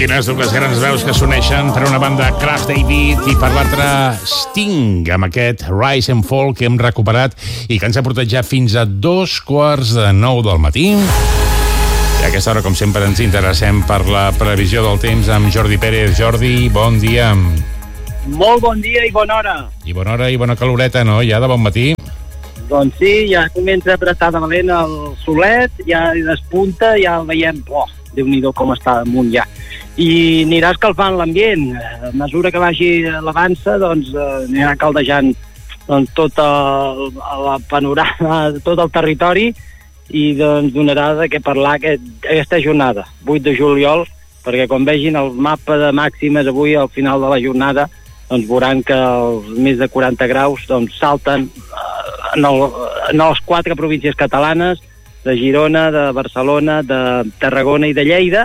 Quines dues grans veus que s'uneixen, per una banda Crash David i per l'altra Sting, amb aquest Rise and Fall que hem recuperat i que ens ha portat ja fins a 8:45 del matí. I a aquesta hora, com sempre, ens interessem per la previsió del temps amb Jordi Pérez. Jordi, bon dia. Molt bon dia i bona hora. I bona hora i bona caloreta, no? Ja de bon matí. Doncs sí, ja comença a prestar de valent el solet, ja despunta, ja el veiem, Déu-n'hi-do com està damunt ja. I anirà escalfant l'ambient. A mesura que vagi l'avança, doncs anirà caldejant tot el panorama, tot el territori, i doncs donarà de què parlar aquesta jornada, 8 de juliol, perquè quan vegin el mapa de màximes avui al final de la jornada, doncs veuran que els més de 40 graus doncs, salten en les 4 províncies catalanes, de Girona, de Barcelona, de Tarragona i de Lleida,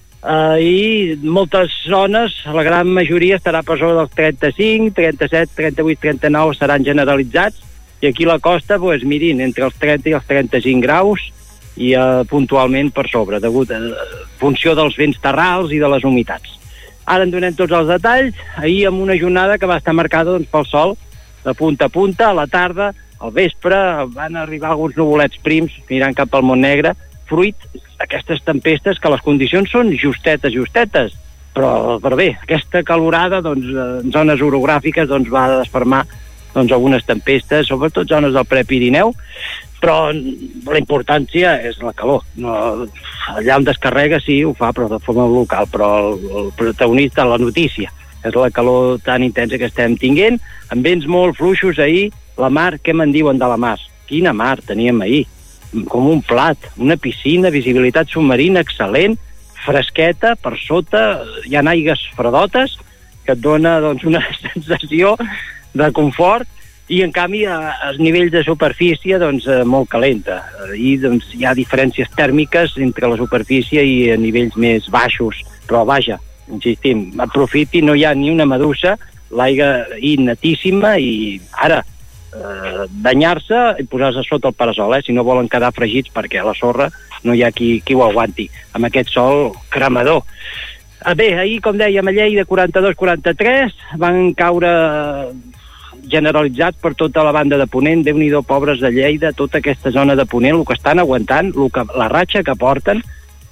i moltes zones, la gran majoria estarà per sobre dels 35, 37, 38, 39 seran generalitzats, i aquí a la costa, doncs, mirin, entre els 30 i els 35 graus, i puntualment per sobre, degut a funció dels vents terrals i de les humitats. Ara en donem tots els detalls. Ahir amb una jornada que va estar marcada doncs, pel sol, de punta a punta, a la tarda, al vespre, van arribar alguns nuvolets prims mirant cap al Montnegre, fruit d'aquestes tempestes que les condicions són justetes, però bé, aquesta calorada doncs, en zones orogràfiques doncs, va desfermar doncs, algunes tempestes, sobretot zones del Prepirineu, però la importància és la calor. No, allà on descarrega sí, ho fa, però de forma local, però el protagonista, la notícia, és la calor tan intensa que estem tinguent, amb vents molt fluixos ahir. La mar, què me'n diuen de la mar? Quina mar teníem ahir? Com un plat, una piscina, visibilitat submarina excel·lent, fresqueta, per sota hi ha aigues fredotes que et dona doncs, una sensació de confort, i en canvi a nivells de superfície doncs, molt calenta. I doncs, hi ha diferències tèrmiques entre la superfície i a nivells més baixos, però vaja, insistim, aprofiti, no hi ha ni una medusa, l'aigua netíssima, i ara banyar-se i posar-se sota el parasol, si no volen quedar fregits, perquè a la sorra no hi ha qui ho aguanti amb aquest sol cremador. Bé, ahir, com dèiem, a Lleida 42-43 van caure generalitzats per tota la banda de Ponent. Déu-n'hi-do, pobres de Lleida, tota aquesta zona de Ponent, el que estan aguantant, la ratxa que porten,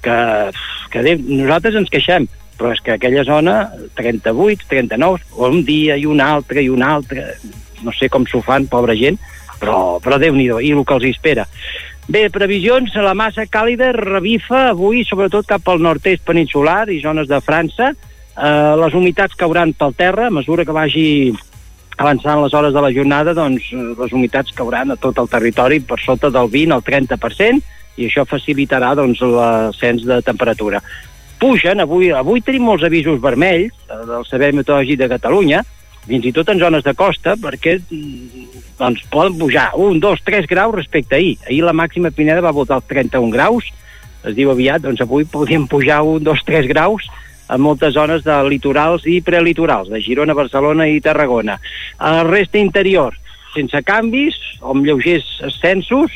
que nosaltres ens queixem, però és que aquella zona, 38, 39, un dia i un altre, no sé com s'ho fan, pobra gent, però Déu-n'hi-do, i el que els espera. Bé, previsions, la massa càlida revifa avui, sobretot cap al nord-est peninsular i zones de França. Les humitats cauran pel terra, a mesura que vagi avançant les hores de la jornada, doncs les humitats cauran a tot el territori per sota del 20 al 30%, i això facilitarà doncs, l'ascens de temperatura. Pugen, avui tenim molts avisos vermells del Servei Meteorològic de Catalunya, fins i tot en zones de costa, perquè doncs, poden pujar 1, 2, 3 graus respecte a ahir. Ahir la màxima Pineda va voltar als 31 graus, es diu aviat, doncs avui podríem pujar 1, 2, 3 graus a moltes zones de litorals i prelitorals, de Girona, Barcelona i Tarragona. A la resta interior, sense canvis, o amb lleugers ascensos,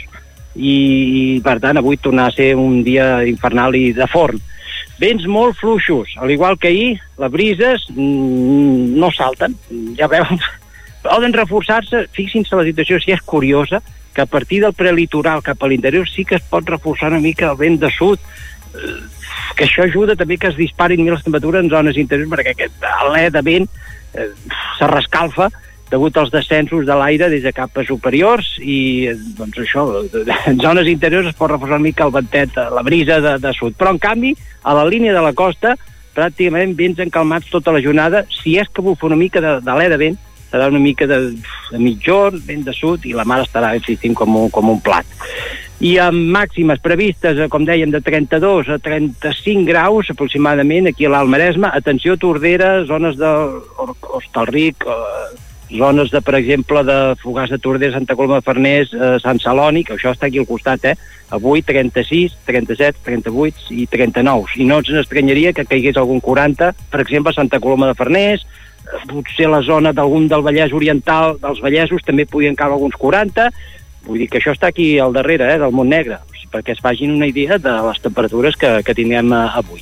i per tant avui tornarà a ser un dia infernal i de forn. Vents molt fluixos, al igual que ahir, les brises no salten, ja veuen, poden reforçar-se. Fixin-se la situació, si és curiosa, que a partir del prelitoral cap a l'interior sí que es pot reforçar una mica el vent de sud, que això ajuda també que es disparin les temperatures en zones interiors, perquè aquest alè de vent se rescalfa degut als descensos de l'aire des de capes superiors, i doncs això, en zones interiors es pot reforçar una mica el ventet, la brisa de sud, però en canvi a la línia de la costa pràcticament vents encalmats tota la jornada. Si és que bufa una mica d'alè de vent, serà una mica de mitjorn, vent de sud, i la mar estarà, insistim, com un plat. I amb màximes previstes, com dèiem, de 32 a 35 graus aproximadament aquí a l'Alt Maresme. Atenció, Tordera, zones d'Hostalric, zones de, per exemple, de Fogars de Tordera, Santa Coloma de Farners, Sant Celoni, que això està aquí al costat, avui 36, 37, 38 i 39. I no ens estranyaria que caigués algun 40, per exemple, a Santa Coloma de Farners, potser la zona d'algun del Vallès Oriental, dels Vallesos, també podien caure alguns 40. Vull dir que això està aquí al darrere, del Montnegre, perquè es facin una idea de les temperatures que tindrem avui.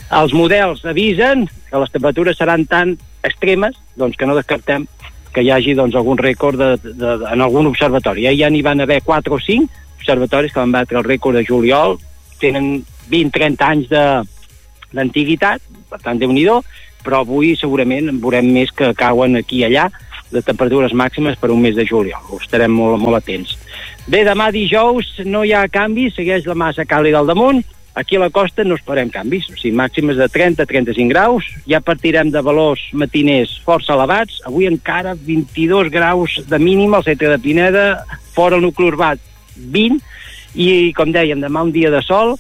Els models avisen que les temperatures seran tan extremes doncs, que no descartem que hi hagi doncs, algun rècord en algun observatori. Ja n'hi van haver 4 o 5 observatoris que van batre el rècord de juliol, tenen 20-30 anys d'antiguitat, per tant, Déu-n'hi-do, però avui segurament en veurem més que cauen aquí i allà de temperatures màximes per un mes de juliol. Ho estarem molt, molt atents. Bé, demà dijous no hi ha canvis, segueix la massa càlida al damunt. Aquí a la costa no esperem canvis, o sigui, màximes de 30-35 graus, ja partirem de valors matiners força elevats, avui encara 22 graus de mínim al centre de Pineda, fora el nucli urbà 20, i com dèiem, demà un dia de sol,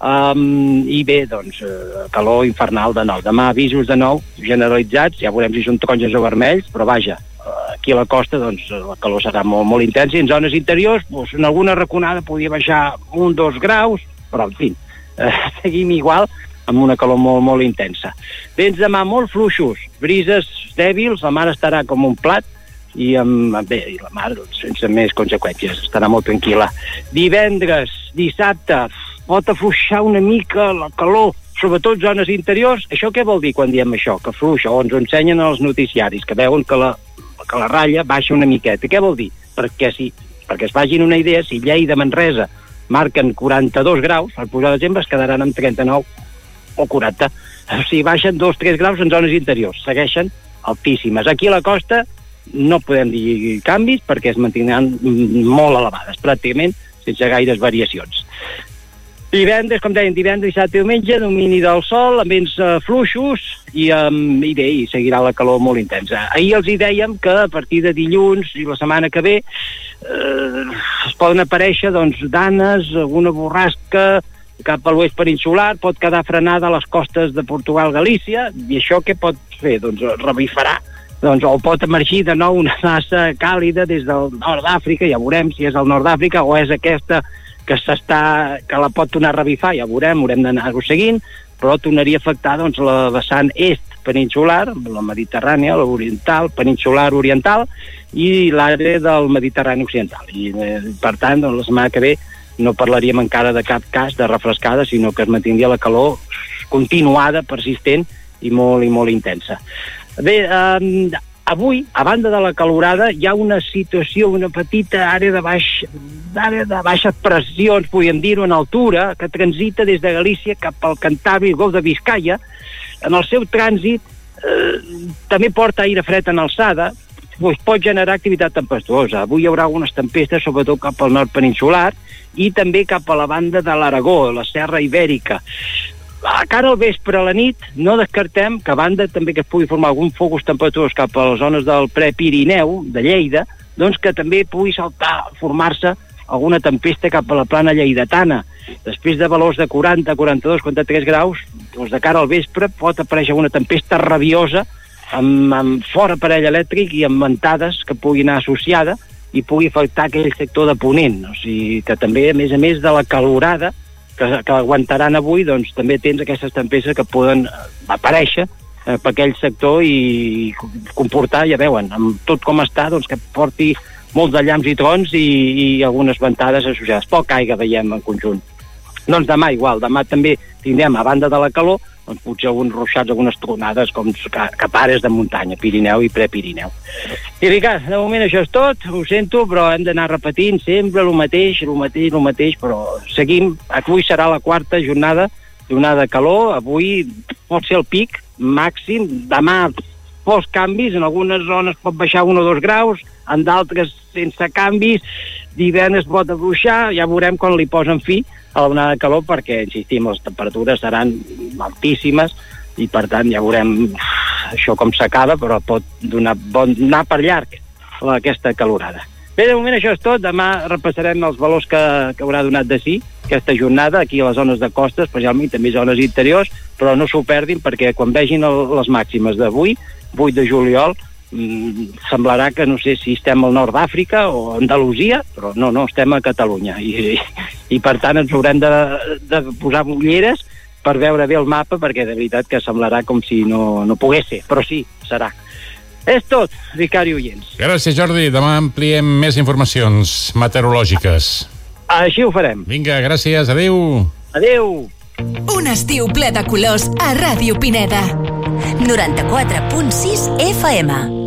i bé, doncs, calor infernal de nou. Demà avisos de nou generalitzats, ja veurem si són taronges o vermells, però vaja, aquí a la costa doncs, la calor serà molt, molt intensa, i en zones interiors, doncs, en alguna raconada podria baixar 1-2 graus, però en fi, seguim igual amb una calor molt, molt intensa. Vents demà molt fluixos, brises dèbils, la mar estarà com un plat i la mar doncs, sense més conseqüències, estarà molt tranquil·la. Divendres, dissabte, pot afluixar una mica la calor, sobretot zones interiors. Això què vol dir quan diem això? Que afluixa, o ens ho ensenyen els noticiaris, que veuen que la ratlla baixa una miqueta. Què vol dir? Perquè es facin una idea, si Lleida, Manresa marquen 42 graus, per posar d'exemple, es quedaran amb 39 o 40. O sigui, baixen 2-3 graus en zones interiors, segueixen altíssimes. Aquí a la costa no podem dir canvis perquè es mantindran molt elevades, pràcticament sense gaires variacions. Divendres, com deien, divendres, dissabte i diumenge, domini del sol, amb vents fluixos i bé, i seguirà la calor molt intensa. Ahir els hi dèiem que a partir de dilluns i la setmana que ve es poden aparèixer doncs, danes, alguna borrasca cap a l'oest peninsular, pot quedar frenada a les costes de Portugal-Galícia, i això què pot fer? Doncs revifarà, doncs, o pot emergir de nou una massa càlida des del nord d'Àfrica, ja veurem si és el nord d'Àfrica o és aquesta que la pot tornar a revifar, ja veurem, haurem d'anar-ho seguint, però tornaria a afectar doncs, la vessant est peninsular, la Mediterrània, l'oriental, peninsular oriental, i l'àrea del Mediterrani occidental. I, per tant, doncs, la setmana que ve no parlaríem encara de cap cas de refrescada, sinó que es mantindria la calor continuada, persistent i molt intensa. Bé, avui, a banda de la calorada, hi ha una situació, una petita àrea de baixes pressions, podríem dir-ho, en altura, que transita des de Galícia cap al Cantàbric, Golf de Biscaia. En el seu trànsit també porta aire fred en alçada, doncs pot generar activitat tempestuosa. Avui hi haurà algunes tempestes, sobretot cap al nord peninsular, i també cap a la banda de l'Aragó, la Serra Ibèrica. A cara al vespre, a la nit, no descartem que a banda també que es pugui formar algun focus tempestuós cap a les zones del Prepirineu, de Lleida, doncs que també pugui formar-se alguna tempesta cap a la plana lleidatana. Després de valors de 40, 42, 43 graus, doncs de cara al vespre pot aparèixer una tempesta rabiosa amb fort aparell elèctric i amb ventades que pugui anar associada i pugui afectar aquell sector de Ponent. O sigui que també, a més de la calorada que aguantaran avui, doncs també tens aquestes tempestes que poden aparèixer per aquell sector i comportar, ja veuen, amb tot com està, doncs que porti molts de llamps i trons i algunes ventades associades. Poca aigua veiem en conjunt. Doncs demà igual, demà també tindrem, a banda de la calor, doncs potser alguns ruixats, algunes tronades com cap àrees de muntanya, Pirineu i Prepirineu. I Ricard, de moment això és tot, ho sento, però hem d'anar repetint sempre el mateix, però seguim. Avui serà la quarta jornada de calor, avui pot ser el pic màxim, demà pocs canvis, en algunes zones pot baixar 1 o 2 graus, en d'altres sense canvis, divendres pot afluixar, ja veurem quan li posen fi a l'onada de calor, perquè, insistim, les temperatures seran altíssimes i, per tant, ja veurem això com s'acaba, però pot anar per llarg aquesta calorada. Bé, de moment això és tot. Demà repassarem els valors que haurà donat de si aquesta jornada, aquí a les zones de costa, especialment també zones interiors, però no s'ho perdin perquè quan vegin les màximes d'avui, 8 de juliol, semblarà que no sé si estem al nord d'Àfrica o a Andalusia, però no, estem a Catalunya i per tant ens haurem de posar ulleres per veure bé el mapa, perquè de veritat que semblarà com si no pogués ser, però sí, serà. És tot, Ricard i oients. Gràcies, Jordi. Demà ampliem més informacions meteorològiques. Així ho farem. Vinga, gràcies. Adéu. Adéu. Un estiu ple de colors a Ràdio Pineda. 94.6 FM.